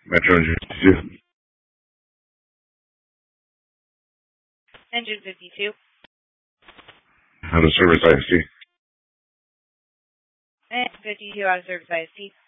Metro Engine 52. Engine 52. Out of service IST. 52 out of service IST.